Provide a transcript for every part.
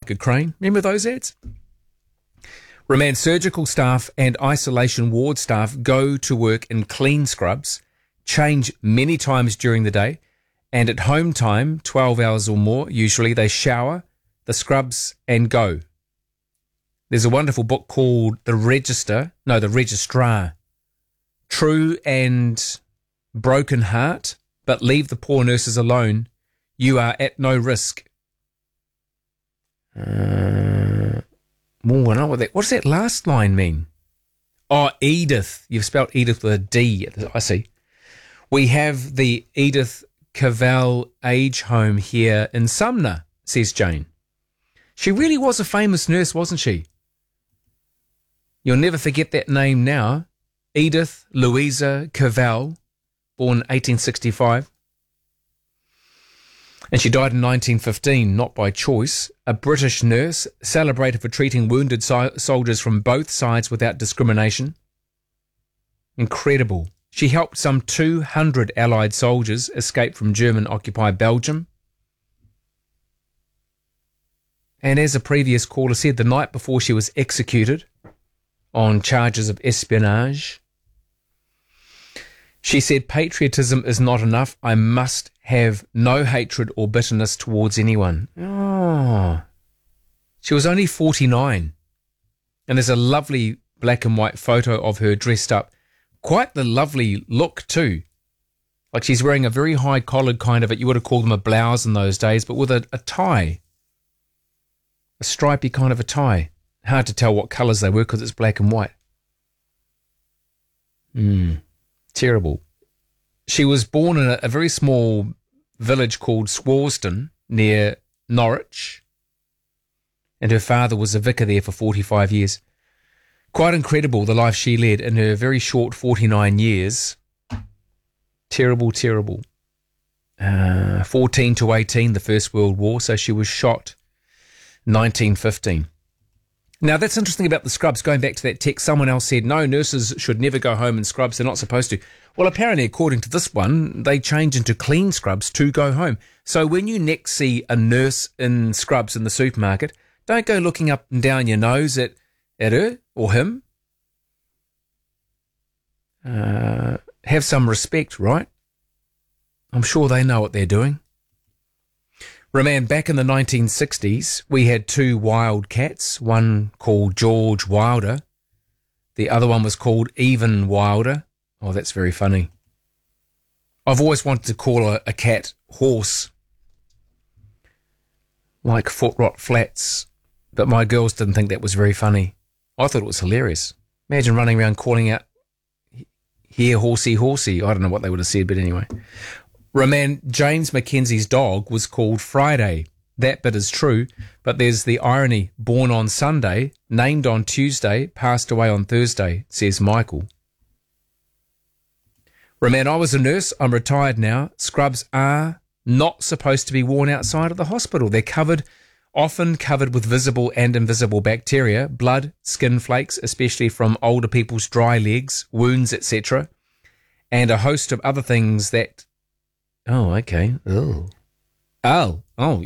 like a crane. Remember those ads? Remand surgical staff and isolation ward staff go to work in clean scrubs, change many times during the day, and at home time, 12 hours or more, usually they shower, the scrubs, and go. There's a wonderful book called The Registrar. True and broken heart, but leave the poor nurses alone. You are at no risk. What does that last line mean? Oh, Edith. You've spelled Edith with a D. I see. We have the Edith Cavell Age Home here in Sumner, says Jane. She really was a famous nurse, wasn't she? You'll never forget that name now. Edith Louisa Cavell, born 1865. And she died in 1915, not by choice. A British nurse, celebrated for treating wounded soldiers from both sides without discrimination. Incredible. She helped some 200 Allied soldiers escape from German-occupied Belgium. And as a previous caller said, the night before she was executed on charges of espionage, she said, patriotism is not enough. I must have no hatred or bitterness towards anyone. Oh, she was only 49. And there's a lovely black and white photo of her dressed up. Quite the lovely look too. Like she's wearing a very high collared kind of, you would have called them a blouse in those days, but with a tie. A stripy kind of a tie. Hard to tell what colours they were because it's black and white. Terrible. She was born in a very small village called Swarston near Norwich, and her father was a vicar there for 45 years. Quite incredible the life she led in her very short 49 years. Terrible, terrible. 14 to 18, the First World War, so she was shot 1915. Now, that's interesting about the scrubs. Going back to that text, someone else said, no, nurses should never go home in scrubs. They're not supposed to. Well, apparently, according to this one, they change into clean scrubs to go home. So when you next see a nurse in scrubs in the supermarket, don't go looking up and down your nose at her or him. Have some respect, right? I'm sure they know what they're doing. Remand, back in the 1960s, we had two wild cats, one called George Wilder. The other one was called Even Wilder. Oh, that's very funny. I've always wanted to call a cat Horse, like Foot Rot Flats, but my girls didn't think that was very funny. I thought it was hilarious. Imagine running around calling out, here, horsey, horsey. I don't know what they would have said, but anyway. Roman, James Mackenzie's dog was called Friday. That bit is true, but there's the irony. Born on Sunday, named on Tuesday, passed away on Thursday, says Michael. Roman, I was a nurse. I'm retired now. Scrubs are not supposed to be worn outside of the hospital. They're often covered with visible and invisible bacteria, blood, skin flakes, especially from older people's dry legs, wounds, etc., and a host of other things that... Oh, okay. Oh, no.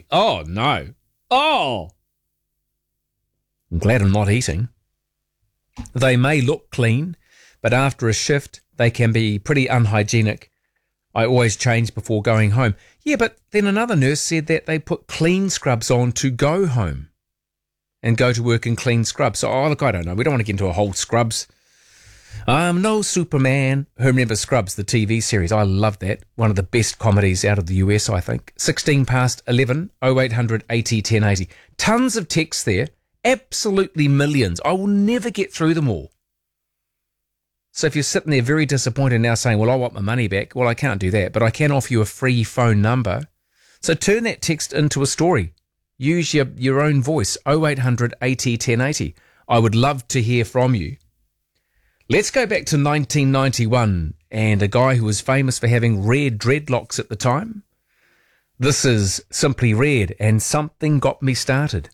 Oh! I'm glad I'm not eating. They may look clean, but after a shift, they can be pretty unhygienic. I always change before going home. Yeah, but then another nurse said that they put clean scrubs on to go home and go to work in clean scrubs. So, look, I don't know. We don't want to get into a whole scrubs. I'm no Superman. Who remembers Scrubs, the TV series? I love that. One of the best comedies out of the US, I think. 16 past 11, 0800 80 1080. Tons of texts there. Absolutely millions. I will never get through them all. So if you're sitting there very disappointed now saying, well, I want my money back, well, I can't do that, but I can offer you a free phone number. So turn that text into a story. Use your own voice, 0800 80 1080. I would love to hear from you. Let's go back to 1991 and a guy who was famous for having red dreadlocks at the time. This is Simply Red and Something Got Me Started.